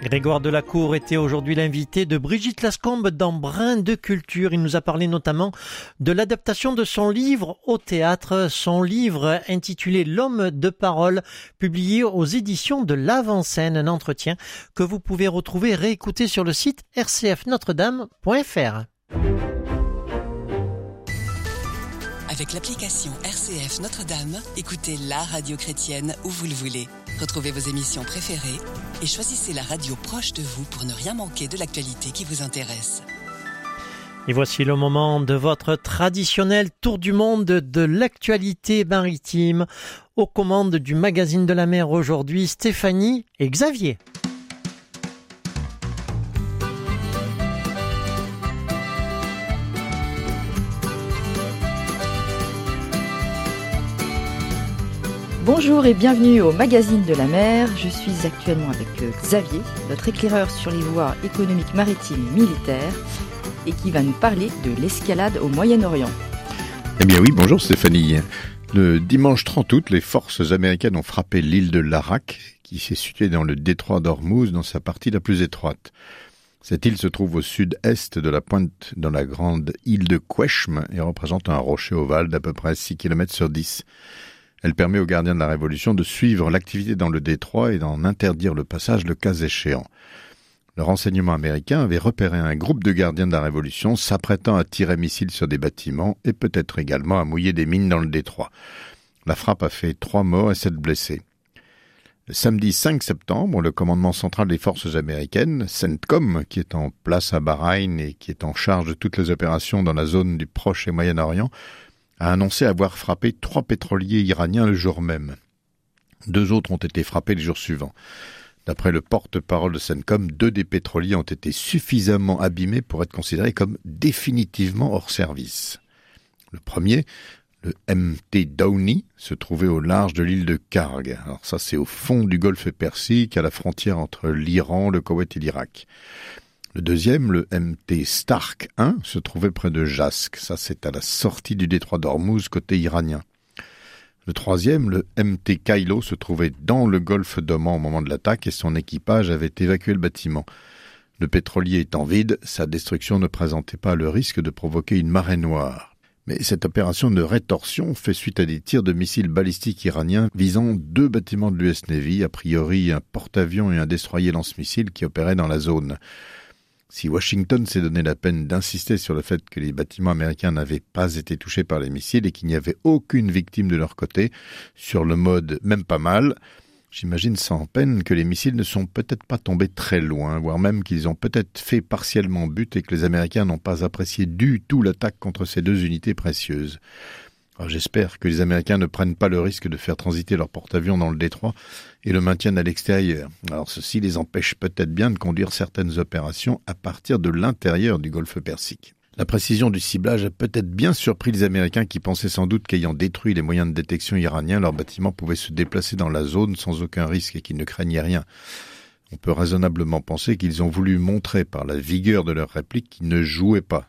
Grégoire Delacour était aujourd'hui l'invité de Brigitte Lascombe dans Brin de Culture. Il nous a parlé notamment de l'adaptation de son livre au théâtre, son livre intitulé L'homme de parole, publié aux éditions de l'Avant-Scène, un entretien que vous pouvez retrouver et réécouter sur le site rcfnotredame.fr. Avec l'application RCF Notre-Dame, écoutez la radio chrétienne où vous le voulez. Retrouvez vos émissions préférées et choisissez la radio proche de vous pour ne rien manquer de l'actualité qui vous intéresse. Et voici le moment de votre traditionnel tour du monde de l'actualité maritime. Aux commandes du magazine de la mer aujourd'hui, Stéphanie et Xavier. Bonjour et bienvenue au magazine de la mer. Je suis actuellement avec Xavier, notre éclaireur sur les voies économiques maritimes militaires et qui va nous parler de l'escalade au Moyen-Orient. Eh bien oui, bonjour Stéphanie. Le dimanche 30 août, les forces américaines ont frappé l'île de Larak, qui s'est située dans le détroit d'Ormuz, dans sa partie la plus étroite. Cette île se trouve au sud-est de la pointe dans la grande île de Qeshm et représente un rocher ovale d'à peu près 6 km sur 10. Elle permet aux gardiens de la Révolution de suivre l'activité dans le détroit et d'en interdire le passage le cas échéant. Le renseignement américain avait repéré un groupe de gardiens de la Révolution s'apprêtant à tirer missiles sur des bâtiments et peut-être également à mouiller des mines dans le détroit. La frappe a fait 3 morts et 7 blessés. Le samedi 5 septembre, le commandement central des forces américaines, CENTCOM, qui est en place à Bahreïn et qui est en charge de toutes les opérations dans la zone du Proche et Moyen-Orient, a annoncé avoir frappé 3 pétroliers iraniens le jour même. 2 autres ont été frappés les jours suivants. D'après le porte-parole de CENTCOM, 2 des pétroliers ont été suffisamment abîmés pour être considérés comme définitivement hors service. Le premier, le MT Downey, se trouvait au large de l'île de Karg. Alors ça, c'est au fond du golfe Persique, à la frontière entre l'Iran, le Koweït et l'Irak. Le deuxième, le MT Stark 1, se trouvait près de Jask. Ça, c'est à la sortie du détroit d'Ormuz, côté iranien. Le troisième, le MT Kylo, se trouvait dans le golfe d'Oman au moment de l'attaque et son équipage avait évacué le bâtiment. Le pétrolier étant vide, sa destruction ne présentait pas le risque de provoquer une marée noire. Mais cette opération de rétorsion fait suite à des tirs de missiles balistiques iraniens visant 2 bâtiments de l'US Navy, a priori un porte-avions et un destroyer lance-missiles qui opéraient dans la zone. Si Washington s'est donné la peine d'insister sur le fait que les bâtiments américains n'avaient pas été touchés par les missiles et qu'il n'y avait aucune victime de leur côté, sur le mode même pas mal, j'imagine sans peine que les missiles ne sont peut-être pas tombés très loin, voire même qu'ils ont peut-être fait partiellement but et que les Américains n'ont pas apprécié du tout l'attaque contre ces 2 unités précieuses. Alors j'espère que les Américains ne prennent pas le risque de faire transiter leur porte-avions dans le détroit et le maintiennent à l'extérieur. Alors ceci les empêche peut-être bien de conduire certaines opérations à partir de l'intérieur du golfe Persique. La précision du ciblage a peut-être bien surpris les Américains qui pensaient sans doute qu'ayant détruit les moyens de détection iraniens, leurs bâtiments pouvaient se déplacer dans la zone sans aucun risque et qu'ils ne craignaient rien. On peut raisonnablement penser qu'ils ont voulu montrer par la vigueur de leur réplique qu'ils ne jouaient pas.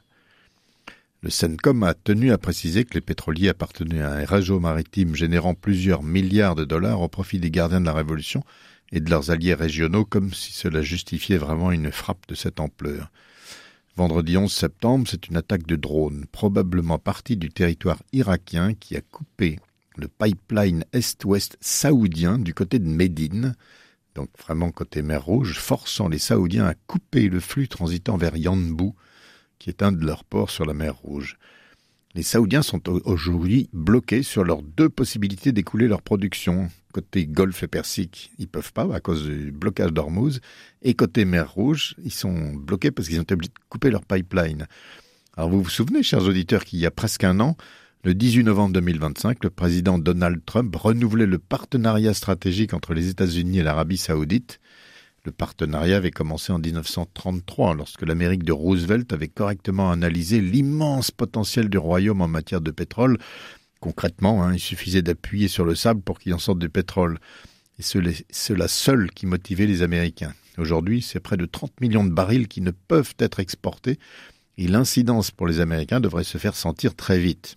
Le CENTCOM a tenu à préciser que les pétroliers appartenaient à un réseau maritime générant plusieurs milliards de dollars au profit des gardiens de la Révolution et de leurs alliés régionaux, comme si cela justifiait vraiment une frappe de cette ampleur. Vendredi 11 septembre, c'est une attaque de drone, probablement partie du territoire irakien, qui a coupé le pipeline est-ouest saoudien du côté de Médine, donc vraiment côté mer Rouge, forçant les Saoudiens à couper le flux transitant vers Yanbu, qui est un de leurs ports sur la mer Rouge. Les Saoudiens sont aujourd'hui bloqués sur leurs 2 possibilités d'écouler leur production. Côté Golfe et Persique, ils ne peuvent pas à cause du blocage d'Ormuz. Et côté mer Rouge, ils sont bloqués parce qu'ils ont été obligés de couper leur pipeline. Alors vous vous souvenez, chers auditeurs, qu'il y a presque un an, le 18 novembre 2025, le président Donald Trump renouvelait le partenariat stratégique entre les États-Unis et l'Arabie saoudite. Le partenariat avait commencé en 1933, lorsque l'Amérique de Roosevelt avait correctement analysé l'immense potentiel du royaume en matière de pétrole. Concrètement, il suffisait d'appuyer sur le sable pour qu'il en sorte du pétrole. Et cela seul qui motivait les Américains. Aujourd'hui, c'est près de 30 millions de barils qui ne peuvent être exportés, et l'incidence pour les Américains devrait se faire sentir très vite.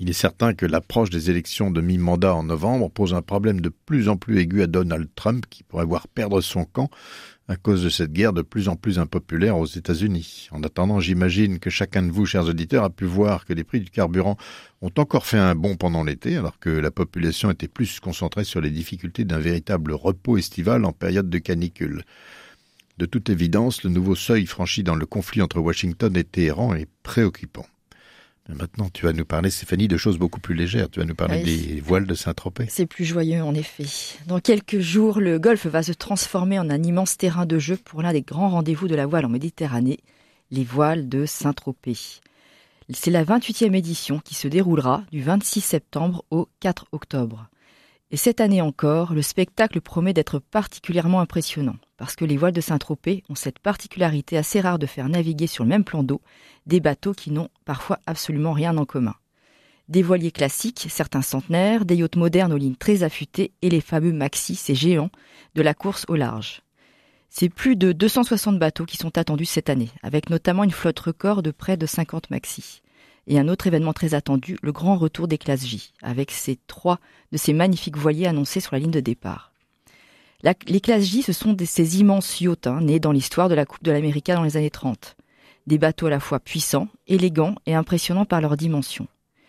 Il est certain que l'approche des élections de mi-mandat en novembre pose un problème de plus en plus aigu à Donald Trump, qui pourrait voir perdre son camp à cause de cette guerre de plus en plus impopulaire aux États-Unis. En attendant, j'imagine que chacun de vous, chers auditeurs, a pu voir que les prix du carburant ont encore fait un bond pendant l'été, alors que la population était plus concentrée sur les difficultés d'un véritable repos estival en période de canicule. De toute évidence, le nouveau seuil franchi dans le conflit entre Washington et Téhéran est préoccupant. Mais maintenant, tu vas nous parler, Stéphanie, de choses beaucoup plus légères. Tu vas nous parler des voiles de Saint-Tropez. C'est plus joyeux, en effet. Dans quelques jours, le golfe va se transformer en un immense terrain de jeu pour l'un des grands rendez-vous de la voile en Méditerranée, les voiles de Saint-Tropez. C'est la 28e édition qui se déroulera du 26 septembre au 4 octobre. Et cette année encore, le spectacle promet d'être particulièrement impressionnant, parce que les voiles de Saint-Tropez ont cette particularité assez rare de faire naviguer sur le même plan d'eau des bateaux qui n'ont parfois absolument rien en commun. Des voiliers classiques, certains centenaires, des yachts modernes aux lignes très affûtées et les fameux maxis, ces géants, de la course au large. C'est plus de 260 bateaux qui sont attendus cette année, avec notamment une flotte record de près de 50 maxis. Et un autre événement très attendu, le grand retour des classes J, avec trois de ces magnifiques voiliers annoncés sur la ligne de départ. Les classes J, ce sont ces immenses yachts nés dans l'histoire de la Coupe de l'América dans les années 30. Des bateaux à la fois puissants, élégants et impressionnants par leurs dimensions.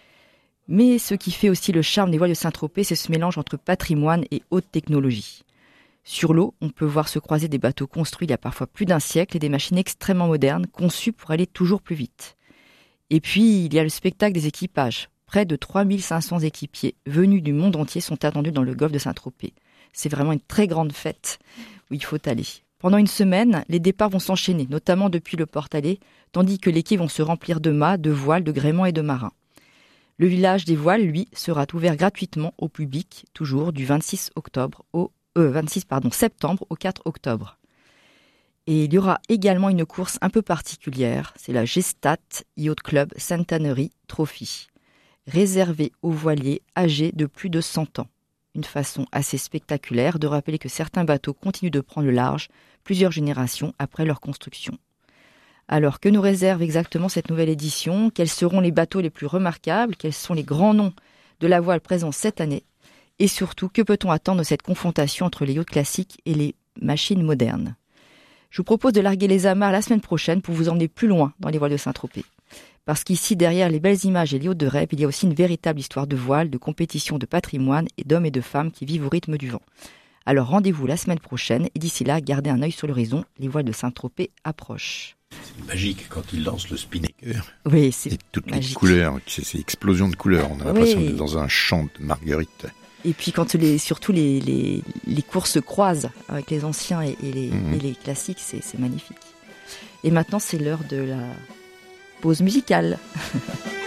Mais ce qui fait aussi le charme des voiles de Saint-Tropez, c'est ce mélange entre patrimoine et haute technologie. Sur l'eau, on peut voir se croiser des bateaux construits il y a parfois plus d'un siècle et des machines extrêmement modernes, conçues pour aller toujours plus vite. Et puis, il y a le spectacle des équipages. Près de 3500 équipiers venus du monde entier sont attendus dans le golfe de Saint-Tropez. C'est vraiment une très grande fête où il faut aller. Pendant une semaine, les départs vont s'enchaîner, notamment depuis le Port-Alais, tandis que les quais vont se remplir de mâts, de voiles, de gréements et de marins. Le village des voiles, lui, sera ouvert gratuitement au public, toujours du 26 septembre au 4 octobre. Et il y aura également une course un peu particulière, c'est la Gestat Yacht Club Centenary Trophy, réservée aux voiliers âgés de plus de 100 ans. Une façon assez spectaculaire de rappeler que certains bateaux continuent de prendre le large plusieurs générations après leur construction. Alors, que nous réserve exactement cette nouvelle édition ? Quels seront les bateaux les plus remarquables ? Quels sont les grands noms de la voile présents cette année ? Et surtout, que peut-on attendre de cette confrontation entre les yachts classiques et les machines modernes ? Je vous propose de larguer les amarres la semaine prochaine pour vous emmener plus loin dans les voiles de Saint-Tropez. Parce qu'ici, derrière les belles images et les yachts de rêve, il y a aussi une véritable histoire de voile, de compétition, de patrimoine et d'hommes et de femmes qui vivent au rythme du vent. Alors rendez-vous la semaine prochaine et d'ici là, gardez un œil sur l'horizon, les voiles de Saint-Tropez approchent. C'est magique quand il lance le spinnaker. Oui, c'est et toutes magique. Les couleurs, ces explosions de couleurs, on a l'impression d'être dans un champ de marguerite. Et puis quand surtout les courses se croisent avec les anciens et les classiques, c'est magnifique. Et maintenant, c'est l'heure de la pause musicale.